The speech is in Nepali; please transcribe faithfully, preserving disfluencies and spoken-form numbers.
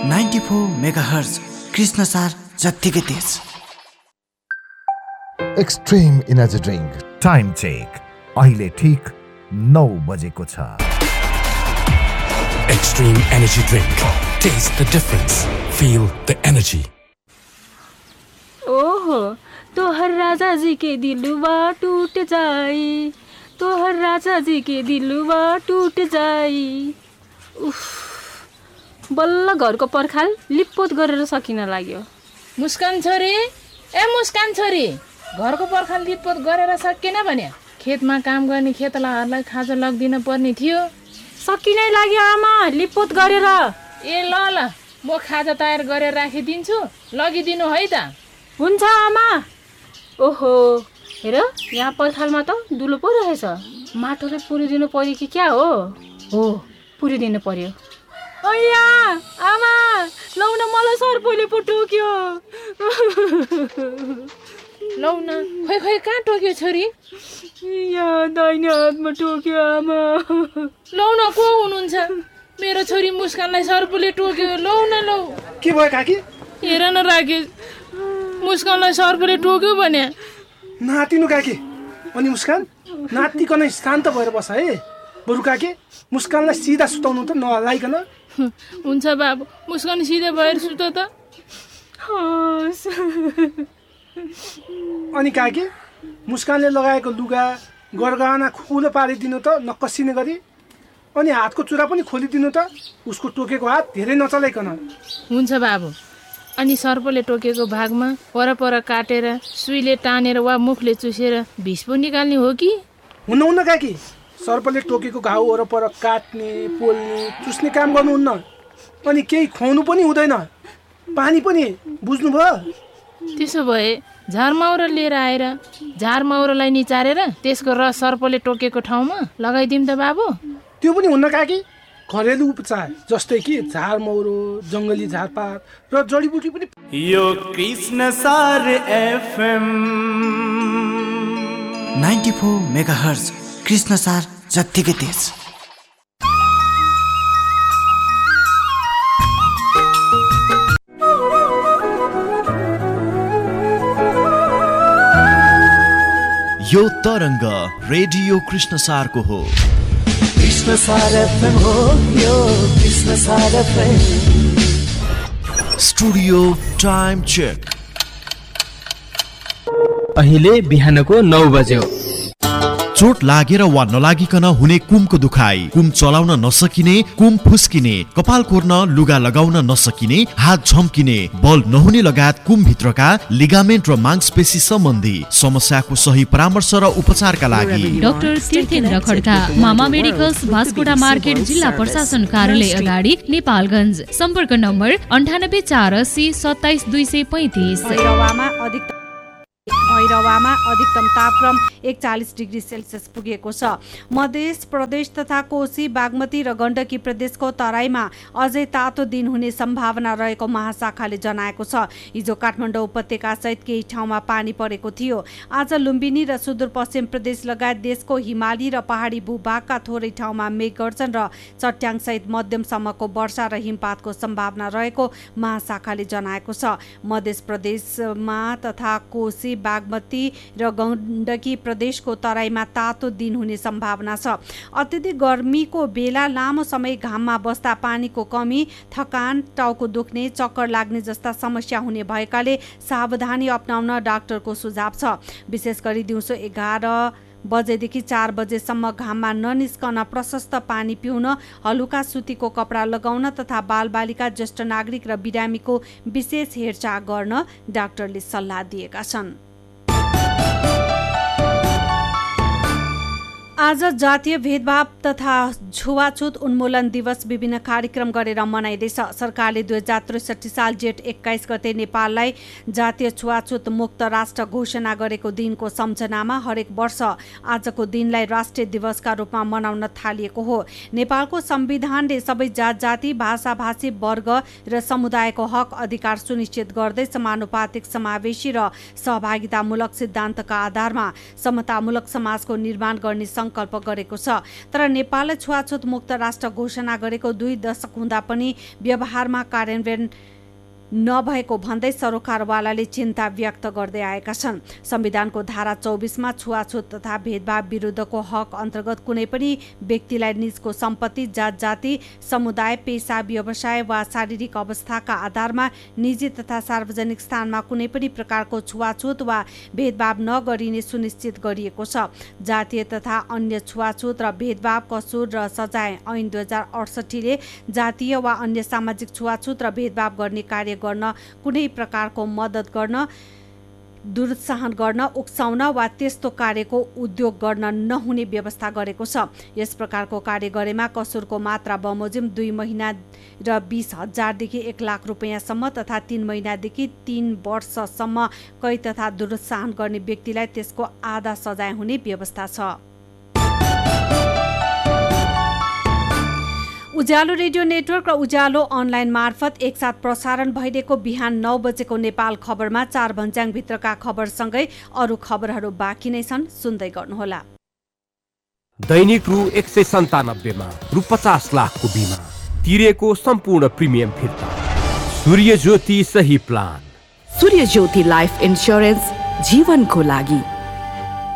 नाइन्टी फोर मेगाहर्ज कृष्णसार जत्तिकै तेज। Extreme energy drink time check अहिले ठीक नौ बजेको छ। Extreme energy drink. Taste the difference. Feel the energy. ओहो तोहर राजा जी के दिलवा टूट जाई, तोहर राजा जी के दिलवा टूट जाई। उफ, बल्ल घरको पर्खाल लिपपोत गरेर सकिन लाग्यो। मुस्कान छोरी, ए मुस्कान छोरी, घरको पर्खाल लिपपोत गरेर सकिएन भने खेतमा काम गर्ने खेतलाहरूलाई खाजा लगिदिन पर्ने थियो। सकिनै लाग्यो आमा, लिपपोत गरेर। ए ल ल, म खाजा तयार गरेर राखिदिन्छु, लगिदिनु है त। हुन्छ आमा। ओहो हेर, यहाँ पर्खालमा त दुलो पो रहेछ, माटोले पुरिदिनु पर्यो कि क्या हो? हो पुरिदिनु पर्यो। अಯ್या आमा, लौ न मलाई सर्पले पो टोक्यो। लौ न, खोइ खोइ कहाँ टोक्यो छोरी? यहाँ दाहिने हातमा टोक्यो आमा। लौ न, को हुनुहुन्छ? मेरो छोरी मुस्कानलाई सर्पले टोक्यो। लौ न लौ। के भयो काकी? हेर न राकेश, मुस्कानलाई सर्पले टोक्यो भने। नातिनु काकी, अनि मुस्कान नातिकन शान्त भएर बस है। बरु काकी मुस्कानलाई सिधा सुताउनु त नलाइकन। हुन्छ बाबु, मुस्कान सिधै भएर सुत त। अनि काकी मुस्कानले लगाएको लुगा गरगहना खुलो पारिदिनु त नकसिने गरी, अनि हातको चुरा पनि खोलिदिनु त, उसको टोकेको हात धेरै नचलाइकन। हुन्छ बाबु। अनि सर्पले टोकेको भागमा परपर काटेर सुईले टानेर वा मुखले चुसेर विष पो निकाल्ने हो कि? हुन्न हुन्न काकी, सर्पले टोकेको घाउ वरपर काट्ने पोल्ने चुस्ने काम गर्नुहुन्न, अनि केही खुवाउनु पनि हुँदैन, पानी पनि। बुझ्नुभयो? त्यसो भए झारमाउरा लिएर आएर झारमाउरालाई निचारेर त्यसको रस सर्पले टोकेको ठाउँमा लगाइदिउँ त बाबु? त्यो पनि हुन्न काकी, घरेलु उपचार जस्तै कि झारमौरो, जङ्गली झारपात र जडीबुटी पनि। यो Krishnasar FM ninety four megahertz Krishnasar जत्तिकै तेज। यो तरङ्ग रेडियो कृष्णसारको हो। कृष्णसार एफएम हो यो, Krishnasar FM. Studio time check अहिले बिहानको नौ बज्यो। चोट लागेर वा नलागिकन हुने कुमको दुखाइ, कुम चलाउन नसकिने, कुम फुस्किने, कपाल कोर्न, लुगा लगाउन नसकिने, हात झम्किने, बल नहुने लगायत कुम भित्रका लिगामेन्ट र मांसपेशी सम्बन्धी समस्याको सही परामर्श र उपचारका लागि डाक्टर तीर्थेन्द्र खड्का, मामा मेडिकल्स, भास्कोडा मार्केट, जिल्ला प्रशासन कार्यालय अगाडि, नेपालगञ्ज। सम्पर्क नम्बर अन्ठानब्बे चार अस्सी सत्ताइस दुई सय पैँतिस। भैरवामा अधिकतम तापक्रम एकचालिस डिग्री सेल्सियस पुगेको छ। मध्य प्रदेश तथा कोशी, बागमती र गण्डकी प्रदेशको तराईमा अझै तातो दिन हुने सम्भावना रहेको महाशाखाले जनाएको छ। हिजो काठमाडौँ उपत्यका सहित केही ठाउँमा पानी परेको थियो। आज लुम्बिनी र सुदूरपश्चिम प्रदेश लगायत देशको हिमाली र पहाडी भूभागका थोरै ठाउँमा मेघगर्जन र चट्याङसहित मध्यमसम्मको वर्षा र हिमपातको सम्भावना रहेको महाशाखाले जनाएको छ। मध्य प्रदेशमा तथा कोशी, बागमती र गण्डकी प्रदेशको तराईमा तातो दिन हुने सम्भावना छ। अत्यधिक गर्मीको बेला लामो समय घाममा बस्दा पानीको कमी, थकान, टाउको दुख्ने, चक्कर लाग्ने जस्ता समस्या हुने भएकाले सावधानी अपनाउन डाक्टरको सुझाव छ। विशेष गरी दिउँसो एघार बजेदेखि चार बजेसम्म घाममा ननिस्कन, प्रशस्त पानी पिउन, हलुका सुतीको कपडा लगाउन तथा बालबालिका, ज्येष्ठ नागरिक र बिरामीको विशेष हेरचाह गर्न डाक्टरले सल्लाह दिएका छन्। आज जातीय भेदभाव तथा छुवाछुत उन्मूलन दिवस विभिन्न कार्यक्रम गरेर मनाइँदैछ। सरकारले दुई हजार त्रिसठी साल जेठ एक्काइस गते नेपाललाई जातीय छुवाछुत मुक्त राष्ट्र घोषणा गरेको दिनको सम्झनामा हरेक वर्ष आजको दिनलाई राष्ट्रिय दिवसका रूपमा मनाउन थालिएको हो। नेपालको संविधानले सबै जात जाति, भाषा भाषी, वर्ग र समुदायको हक अधिकार सुनिश्चित गर्दै समानुपातिक, समावेशी र सहभागितामूलक सिद्धान्तका आधारमा समतामूलक समाजको निर्माण गर्ने सङ्कल्प गरेको छ। तर नेपालले छुवाछुत मुक्त राष्ट्र घोषणा गरेको दुई दशक हुँदा पनि व्यवहारमा कार्यान्वयन नभएको भन्दै सरोकारवालाले चिन्ता व्यक्त गर्दै आएका छन्। संविधानको धारा चौबिसमा छुवाछुत तथा भेदभाव विरुद्धको हक अन्तर्गत कुनै पनि व्यक्तिलाई निजको सम्पत्ति, जात जाति, समुदाय, पेसा, व्यवसाय वा शारीरिक अवस्थाका आधारमा निजी तथा सार्वजनिक स्थानमा कुनै पनि प्रकारको छुवाछुत वा भेदभाव नगरिने सुनिश्चित गरिएको छ। जातीय तथा अन्य छुवाछुत र भेदभाव, कसुर र सजाय ऐन दुई हजार अडसठीले जातीय वा अन्य सामाजिक छुवाछुत र भेदभाव गर्ने कार्य गर्न, कुनै प्रकारको मद्दत गर्न, दुरुत्साहन गर्न, उक्साउन वा त्यस्तो कार्यको उद्योग गर्न नहुने व्यवस्था गरेको छ। यस प्रकारको कार्य गरेमा कसुरको मात्रा बमोजिम दुई महिना र बीस हजारदेखि एक लाख रुपियाँसम्म तथा तीन महिनादेखि तीन वर्षसम्म कैद तथा दुरुत्साहन गर्ने व्यक्तिलाई त्यसको आधा सजाय हुने व्यवस्था छ। उज्यालो रेडियो नेटवर्क र उज्यालो अनलाइन मार्फत एकसाथ प्रसारण भइरहेको बिहान नौ बजेको नेपाल खबरमा चार भन्ज्याङभित्रका खबरसँगै अरू खबरहरू बाँकी नै छन्, सुन्दै गर्नुहोला। दैनिक रु एक सय सन्तानब्बेमा रु पचास लाखको बिमा तिरेको सम्पूर्ण प्रिमियम फिर्ता। सूर्य ज्योति सही प्लान। सूर्य ज्योति लाइफ इन्स्योरेन्स जीवनको लागि।